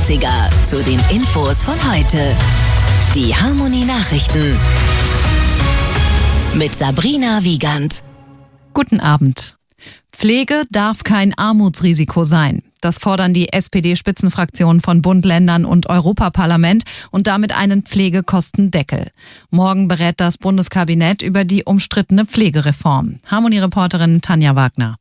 80er zu den Infos von heute. Die Harmony Nachrichten mit Sabrina Wiegand. Guten Abend. Pflege darf kein Armutsrisiko sein. Das fordern die SPD-Spitzenfraktionen von Bund, Ländern und Europaparlament und damit einen Pflegekostendeckel. Morgen berät das Bundeskabinett über die umstrittene Pflegereform. Harmony-Reporterin Tanja Wagner.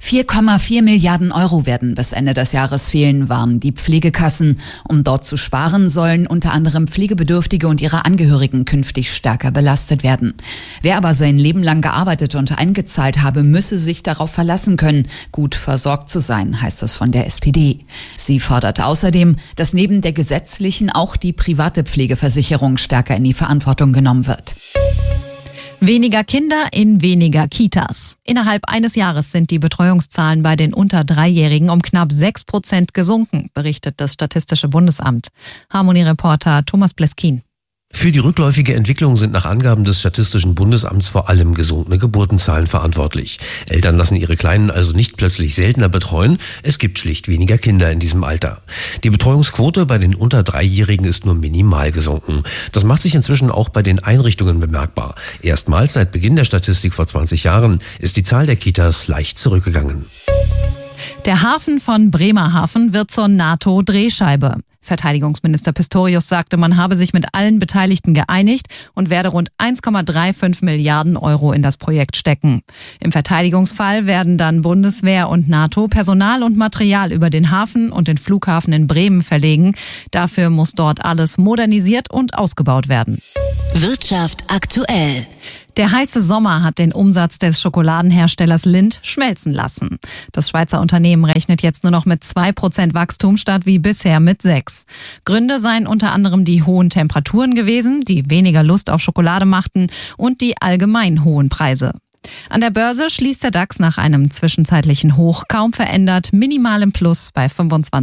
4,4 Milliarden Euro werden bis Ende des Jahres fehlen, warnen die Pflegekassen. Um dort zu sparen, sollen unter anderem Pflegebedürftige und ihre Angehörigen künftig stärker belastet werden. Wer aber sein Leben lang gearbeitet und eingezahlt habe, müsse sich darauf verlassen können, gut versorgt zu sein, heißt es von der SPD. Sie fordert außerdem, dass neben der gesetzlichen auch die private Pflegeversicherung stärker in die Verantwortung genommen wird. Weniger Kinder in weniger Kitas. Innerhalb eines Jahres sind die Betreuungszahlen bei den unter 3-Jährigen um knapp 6% gesunken, berichtet das Statistische Bundesamt. Harmony-Reporter Thomas Bleskin. Für die rückläufige Entwicklung sind nach Angaben des Statistischen Bundesamts vor allem gesunkene Geburtenzahlen verantwortlich. Eltern lassen ihre Kleinen also nicht plötzlich seltener betreuen, es gibt schlicht weniger Kinder in diesem Alter. Die Betreuungsquote bei den unter 3-Jährigen ist nur minimal gesunken. Das macht sich inzwischen auch bei den Einrichtungen bemerkbar. Erstmals seit Beginn der Statistik vor 20 Jahren ist die Zahl der Kitas leicht zurückgegangen. Der Hafen von Bremerhaven wird zur NATO-Drehscheibe. Verteidigungsminister Pistorius sagte, man habe sich mit allen Beteiligten geeinigt und werde rund 1,35 Milliarden Euro in das Projekt stecken. Im Verteidigungsfall werden dann Bundeswehr und NATO Personal und Material über den Hafen und den Flughafen in Bremen verlegen. Dafür muss dort alles modernisiert und ausgebaut werden. Wirtschaft aktuell. Der heiße Sommer hat den Umsatz des Schokoladenherstellers Lindt schmelzen lassen. Das Schweizer Unternehmen rechnet jetzt nur noch mit 2% Wachstum statt wie bisher mit 6%. Gründe seien unter anderem die hohen Temperaturen gewesen, die weniger Lust auf Schokolade machten und die allgemein hohen Preise. An der Börse schließt der DAX nach einem zwischenzeitlichen Hoch kaum verändert, minimal im Plus bei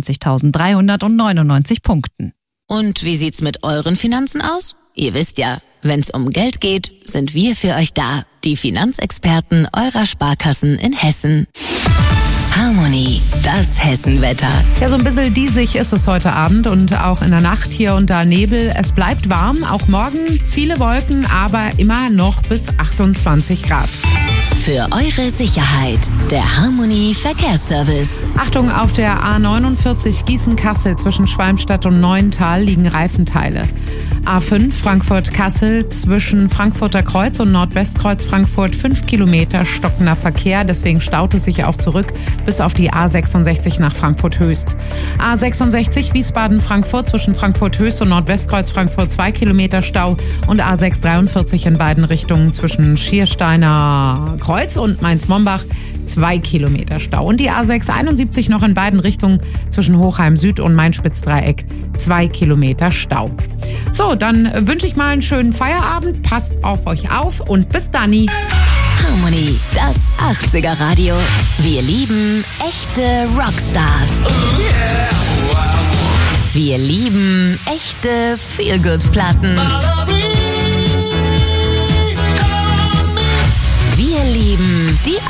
25.399 Punkten. Und wie sieht's mit euren Finanzen aus? Ihr wisst ja, wenn's um Geld geht, sind wir für euch da. Die Finanzexperten eurer Sparkassen in Hessen. Harmony, das Hessenwetter. Ja, so ein bisschen diesig ist es heute Abend und auch in der Nacht hier und da Nebel. Es bleibt warm, auch morgen viele Wolken, aber immer noch bis 28 Grad. Für eure Sicherheit, der Harmony Verkehrsservice. Achtung, auf der A49 Gießen-Kassel zwischen Schwalmstadt und Neuental liegen Reifenteile. A5 Frankfurt-Kassel zwischen Frankfurter Kreuz und Nordwestkreuz Frankfurt 5 Kilometer stockender Verkehr. Deswegen staut es sich auch zurück bis auf die A66 nach Frankfurt-Höchst. A66 Wiesbaden-Frankfurt zwischen Frankfurt-Höchst und Nordwestkreuz Frankfurt 2 Kilometer Stau und A643 in beiden Richtungen zwischen Schiersteiner Kreuz und Mainz-Mombach 2 Kilometer Stau. Und die A671 noch in beiden Richtungen zwischen Hochheim Süd und Main-Spitz-Dreieck 2 Kilometer Stau. So, dann wünsche ich mal einen schönen Feierabend. Passt auf euch auf und bis dann. Harmony, das 80er Radio. Wir lieben echte Rockstars. Wir lieben echte Feel-Good-Platten. Wir lieben die